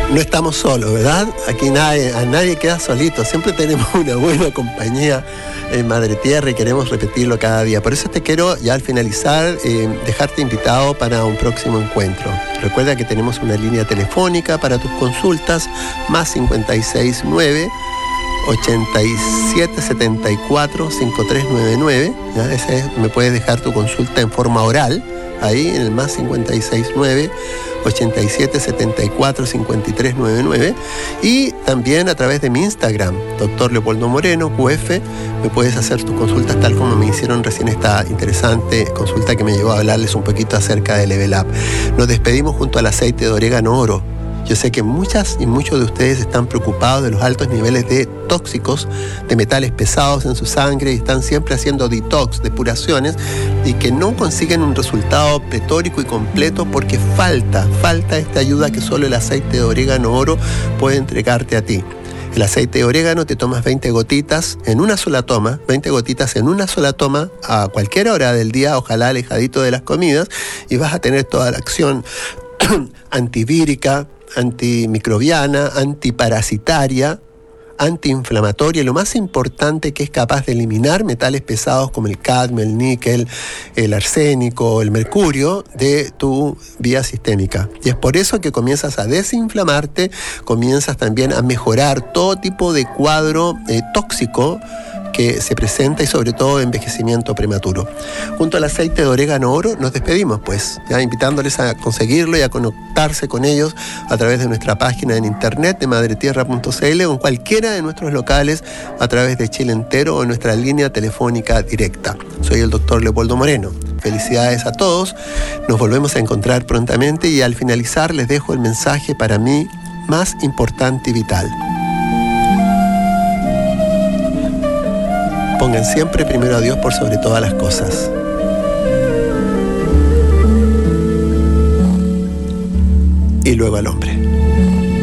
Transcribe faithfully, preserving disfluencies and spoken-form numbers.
No estamos solos, ¿verdad? Aquí nadie, a nadie queda solito. Siempre tenemos una buena compañía en Madre Tierra y queremos repetirlo cada día. Por eso te quiero, ya al finalizar, eh, dejarte invitado para un próximo encuentro. Recuerda que tenemos una línea telefónica para tus consultas, más cincuenta y seis nueve, ochenta y siete setenta y cuatro, cincuenta y tres noventa y nueve. ¿Ya? Ese es, me puedes dejar tu consulta en forma oral, ahí en el más cincuenta y seis nueve, ochenta y siete setenta y cuatro, cincuenta y tres noventa y nueve, y también a través de mi Instagram, doctor Leopoldo Moreno, Q F, me puedes hacer tus consultas tal como me hicieron recién esta interesante consulta que me llevó a hablarles un poquito acerca de Level Up. Nos despedimos junto al aceite de orégano oro. Yo sé que muchas y muchos de ustedes están preocupados de los altos niveles de tóxicos, de metales pesados en su sangre y están siempre haciendo detox, depuraciones, y que no consiguen un resultado pletórico y completo porque falta, falta esta ayuda que solo el aceite de orégano oro puede entregarte a ti. El aceite de orégano te tomas veinte gotitas en una sola toma, veinte gotitas en una sola toma a cualquier hora del día, ojalá alejadito de las comidas, y vas a tener toda la acción antivírica, antimicrobiana, antiparasitaria, antiinflamatoria y lo más importante, que es capaz de eliminar metales pesados como el cadmio, el níquel, el arsénico, el mercurio de tu vía sistémica. Y es por eso que comienzas a desinflamarte, comienzas también a mejorar todo tipo de cuadro eh, tóxico que se presenta y sobre todo envejecimiento prematuro. Junto al aceite de orégano oro nos despedimos, pues, ya invitándoles a conseguirlo y a conectarse con ellos a través de nuestra página en internet de madre tierra punto c l o en cualquiera de nuestros locales a través de Chile entero o en nuestra línea telefónica directa. Soy el doctor Leopoldo Moreno. Felicidades a todos, nos volvemos a encontrar prontamente y al finalizar les dejo el mensaje para mí más importante y vital. Pongan siempre primero a Dios por sobre todas las cosas. Y luego al hombre.